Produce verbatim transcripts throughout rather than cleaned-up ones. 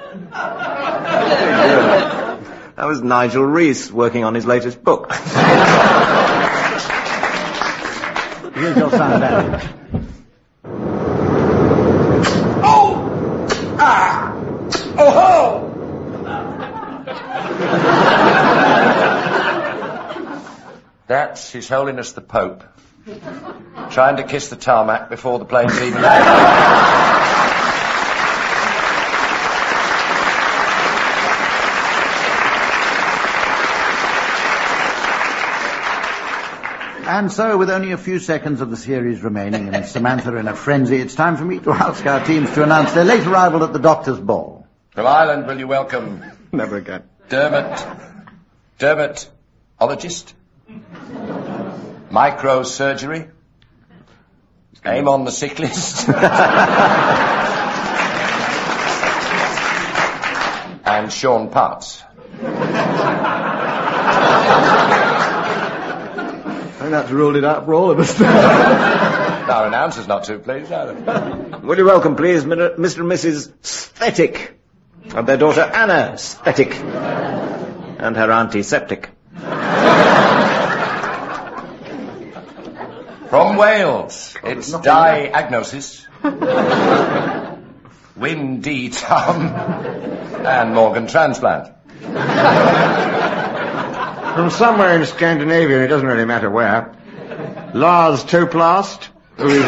That was Nigel Rees working on his latest book. Here's your sound damage. Oh! Ah! Oh ho! That's His Holiness the Pope. Trying to kiss the tarmac before the plane's even landed. And so, with only a few seconds of the series remaining and Samantha in a frenzy, it's time for me to ask our teams to announce their late arrival at the Doctor's Ball. From Ireland, will you welcome... Never again. Dermot... Dermot... Ologist? Microsurgery? Aim on the sick list? And Sean Parts. I think that's ruled it out for all of us. Our announcer's not too pleased either. Will you welcome, please, Mister and Missus Sthetic, and their daughter Anna Sthetic, and her auntie Septic. From Wales, it's Diagnosis, Windy Tom, and Morgan Transplant. From somewhere in Scandinavia, it doesn't really matter where, Lars Toplast, who is...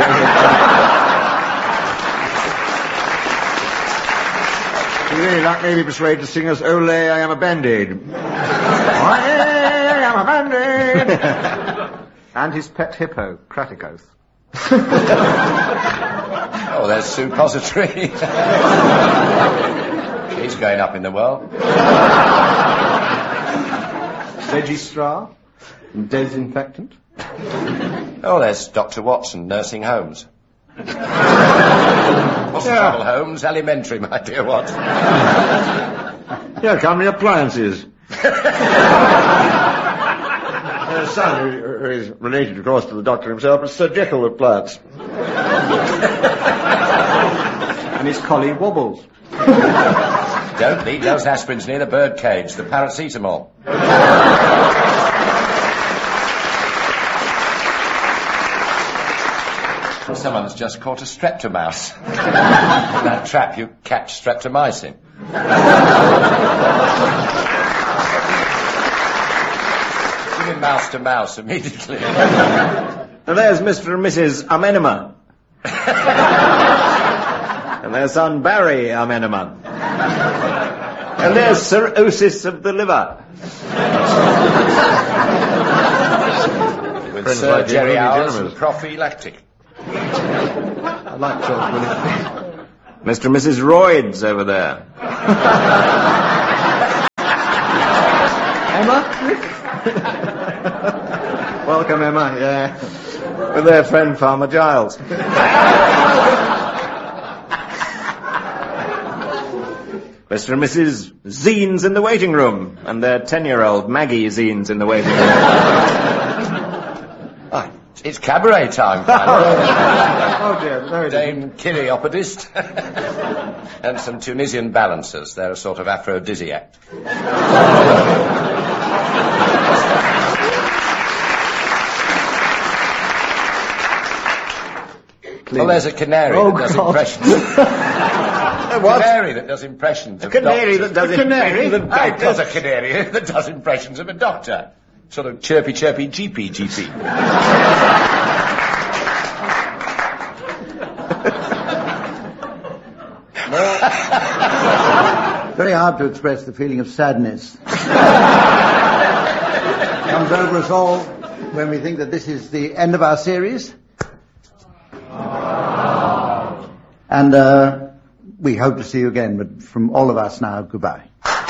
He'd really like maybe persuade to sing us Ole, I Am a Band-Aid. Ole, I Am a Band-Aid. And his pet hippo, Kratikos. Oh, there's Suppository. She's going up in the world. Registrar, disinfectant. Oh, there's Doctor Watson, nursing homes. Hospital homes, elementary, my dear Watson. Yeah, come the appliances. Her son, who, who is related, of course, to the Doctor himself, is Sir Jekyll of Plants. And his collie Wobbles. Don't leave those aspirins near the bird cage, the paracetamol. Someone's just caught a streptomouse. In that trap you catch streptomycin. Give him mouse to mouse immediately. And there's Mister and Missus Amenema. And their son Barry Amenema. And there's cirrhosis of the liver. With Sir Jerry Hours and prophylactic. I like George Willis. Mister and Missus Royds over there. Emma? Welcome, Emma, yeah. With their friend Farmer Giles. Mister and Missus Zines in the waiting room, and their ten-year-old Maggie Zines in the waiting room. Oh, it's cabaret time, finally. Oh, dear, no, Dame Kyriopodist. And some Tunisian balancers. They're a sort of aphrodisiac. Well, there's a canary Oh, that does God. impressions. A what? Canary that does impressions A of canary doctors. that does A canary? impressions of Oh, it does a doctors. canary that does impressions of a doctor. Sort of chirpy, chirpy, G P, G P. Very hard to express the feeling of sadness. Comes over us all when we think that this is the end of our series. And uh, we hope to see you again, but from all of us now, goodbye.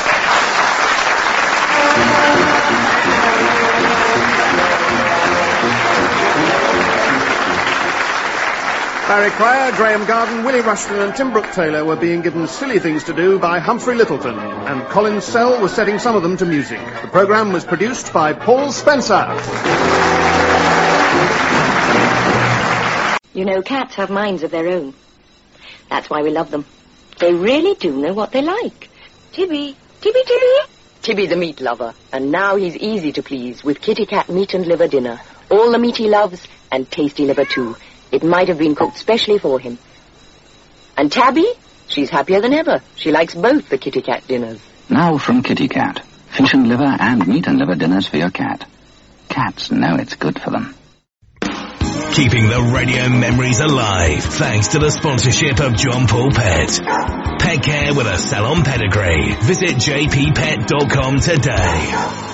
Barry Cryer, Graham Garden, Willie Rushton and Tim Brooke Taylor were being given silly things to do by Humphrey Littleton, and Colin Sell was setting some of them to music. The programme was produced by Paul Spencer. You know, cats have minds of their own. That's why we love them. They really do know what they like. Tibby, Tibby, Tibby. Tibby the meat lover. And now he's easy to please with Kitty Cat meat and liver dinner. All the meat he loves, and tasty liver too. It might have been cooked specially for him. And Tabby? She's happier than ever. She likes both the Kitty Cat dinners. Now from Kitty Cat. Fish and liver and meat and liver dinners for your cat. Cats know it's good for them. Keeping the radio memories alive thanks to the sponsorship of John Paul Pet. Pet care with a salon pedigree. Visit j p pet dot com today.